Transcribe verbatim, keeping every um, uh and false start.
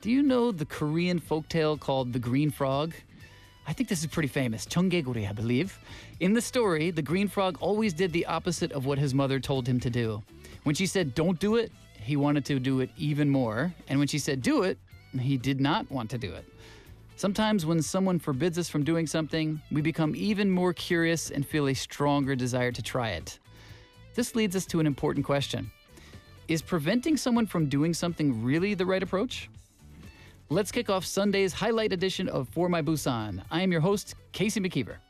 Do you know the Korean folktale called The Green Frog? I think this is pretty famous. Cheonggegori, I believe. In the story, the green frog always did the opposite of what his mother told him to do. When she said, don't do it, he wanted to do it even more. And when she said, do it, he did not want to do it. Sometimes when someone forbids us from doing something, we become even more curious and feel a stronger desire to try it. This leads us to an important question. Is preventing someone from doing something really the right approach? Let's kick off Sunday's highlight edition of For My Busan. I am your host, Casey McKeever.